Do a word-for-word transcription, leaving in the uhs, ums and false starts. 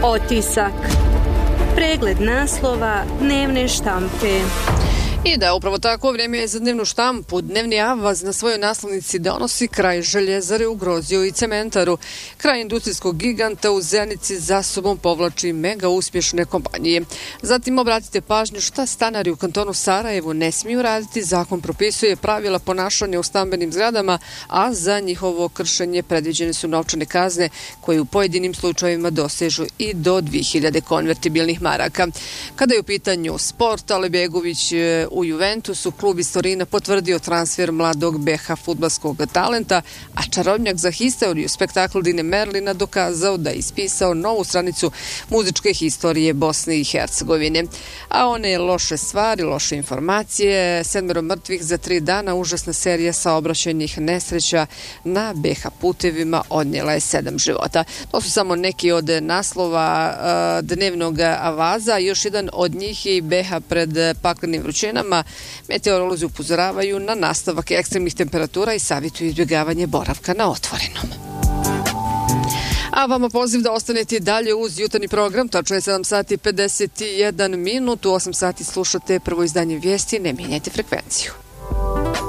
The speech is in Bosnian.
Otisak. Pregled naslova dnevne štampe. I da, upravo tako, vrijeme je za dnevnu štampu. Dnevni avaz na svojoj naslovnici donosi kraj željezare ugrozio i cementaru. Kraj industrijskog giganta u Zenici za sobom povlači mega uspješne kompanije. Zatim obratite pažnju šta stanari u kantonu Sarajevu ne smiju raditi. Zakon propisuje pravila ponašanja u stambenim zgradama, a za njihovo kršenje predviđene su novčane kazne koje u pojedinim slučajevima dosežu i do dvije hiljade konvertibilnih maraka. Kada je u pitanju sport, Alibjegović u Juventusu, klub iz Torina potvrdio transfer mladog be ha fudbalskog talenta, a čarobnjak za historiju spektakl Dine Merlina dokazao da je ispisao novu stranicu muzičke historije Bosne i Hercegovine. A one loše stvari, loše informacije, sedmero mrtvih za tri dana, užasna serija saobraćajnih nesreća na be ha putevima odnijela je sedam života. To su samo neki od naslova uh, dnevnog avaza. Još jedan od njih je i be ha pred paklenim vrućinama. Meteorolozi upozoravaju na nastavak ekstremnih temperatura i savjetuju izbjegavanje boravka na otvorenom. A vama poziv da ostanete dalje uz jutarnji program. Tačno je sedam sati pedeset jedan minut. U osam sati slušate prvo izdanje vijesti. Ne mijenjajte frekvenciju.